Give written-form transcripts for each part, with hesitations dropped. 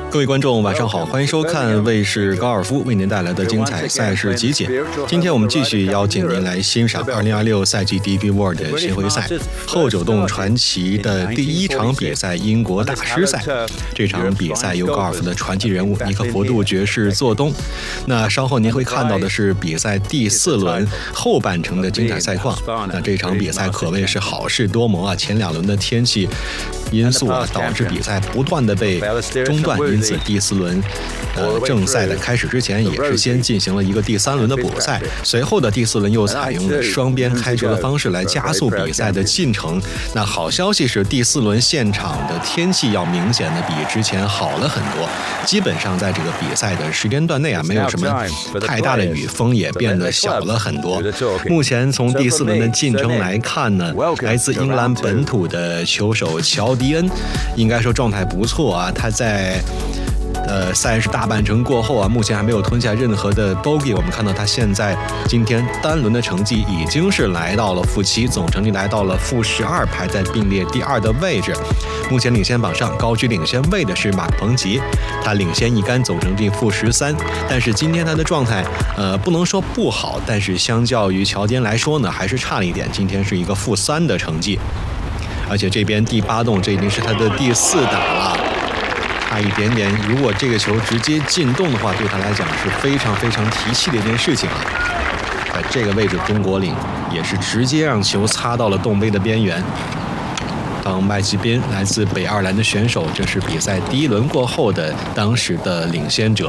各位观众晚上好，欢迎收看卫视高尔夫为您带来的精彩赛事集锦。今天我们继续邀请您来欣赏2026赛季 DP World 的巡回赛后九洞传奇的第一场比赛——英国大师赛。这场比赛由高尔夫的传奇人物尼克佛度爵士做东。那稍后您会看到的是比赛第4轮后半程的精彩赛况。那这场比赛可谓是好事多磨啊，前2轮的天气因素导致比赛不断的被中断，因此第4轮正赛的开始之前也是先进行了一个第3轮的补赛，随后的第4轮又采用了双边开球的方式来加速比赛的进程。那好消息是第4轮现场的天气要明显的比之前好了很多，基本上在这个比赛的时间段内没有什么太大的雨，风也变得小了很多。目前从第4轮的进程来看呢，来自英格兰本土的球手乔迪恩应该说状态不错啊，他在赛事大半程过后目前还没有吞下任何的 bogey。 我们看到他现在今天单轮的成绩已经是来到了负7，总成绩来到了负12，排在并列第2的位置。目前领先榜上高居领先位的是马克彭吉，他领先1杆，总成绩负13。但是今天他的状态不能说不好，但是相较于乔迪恩来说呢，还是差了一点，今天是一个负3的成绩。而且这边第8洞这已经是他的第4打了，差一点点，如果这个球直接进洞的话，对他来讲是非常非常提气的一件事情啊。在这个位置中国岭也是直接让球擦到了洞杯的边缘。当麦吉宾来自北爱尔兰的选手，这是比赛第1轮过后的当时的领先者。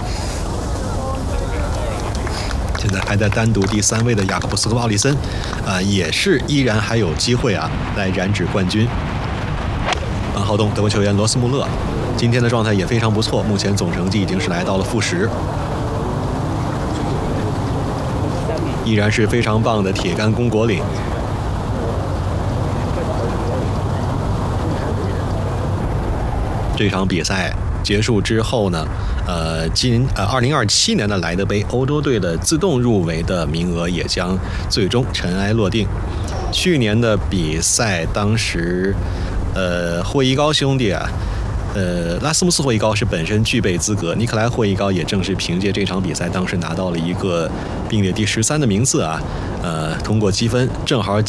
现在排在单独第3位的雅克布斯科鲍里森也是依然还有机会来染指冠军。8号洞德国球员罗斯穆勒今天的状态也非常不错，目前总成绩已经是来到了负10，依然是非常棒的铁杆攻国岭。这场比赛结束之后呢2027年的莱德杯欧洲队的自动入围的名额也将最终尘埃落定。去年的比赛当时霍伊高兄弟拉斯穆斯霍伊高是本身具备资格，尼克莱霍伊高也正是凭借这场比赛当时拿到了一个并列第13的名次通过积分正好